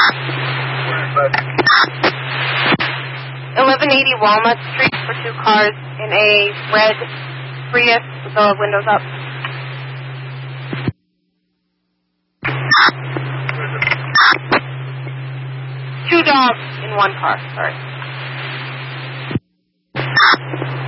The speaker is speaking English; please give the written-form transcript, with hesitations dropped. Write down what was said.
1180 Walnut Street for 2 cars in a red Prius with the windows up. Two dogs in 1 car, sorry.